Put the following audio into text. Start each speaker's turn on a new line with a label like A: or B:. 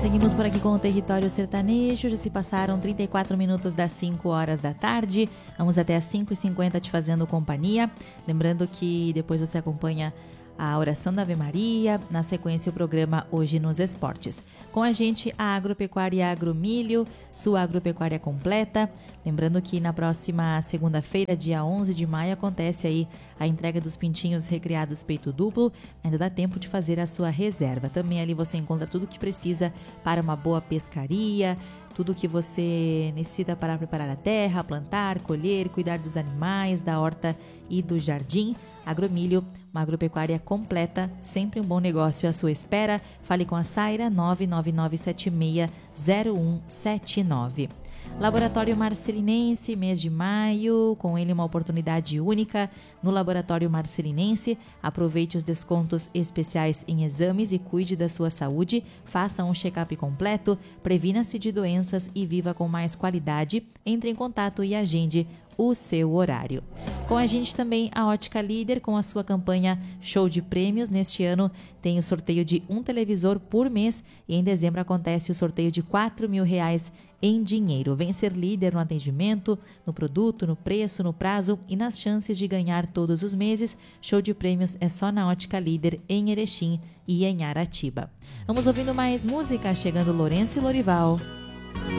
A: Seguimos por aqui com o Território Sertanejo. Já se passaram 34 minutos das 5 horas da tarde. Vamos até as 5h50 te fazendo companhia. Lembrando que depois você acompanha a oração da Ave Maria, na sequência o programa Hoje nos Esportes. Com a gente a Agropecuária Agromilho, sua agropecuária completa. Lembrando que na próxima segunda-feira, dia 11 de maio, acontece aí a entrega dos pintinhos recriados peito duplo. Ainda dá tempo de fazer a sua reserva. Também ali você encontra tudo que precisa para uma boa pescaria, tudo que você necessita para preparar a terra, plantar, colher, cuidar dos animais, da horta e do jardim. Agromilho, uma agropecuária completa, sempre um bom negócio à sua espera. Fale com a Saira 999760179. Laboratório Marcelinense, mês de maio, com ele uma oportunidade única. No Laboratório Marcelinense, aproveite os descontos especiais em exames e cuide da sua saúde. Faça um check-up completo, previna-se de doenças e viva com mais qualidade. Entre em contato e agende o seu horário. Com a gente também a Ótica Líder com a sua campanha Show de Prêmios. Neste ano tem o sorteio de um televisor por mês e em dezembro acontece o sorteio de R$4.000 em dinheiro. Vem ser líder no atendimento, no produto, no preço, no prazo e nas chances de ganhar todos os meses. Show de Prêmios é só na Ótica Líder em Erechim e em Aratiba. Vamos ouvindo mais música, chegando Lourenço e Lorival.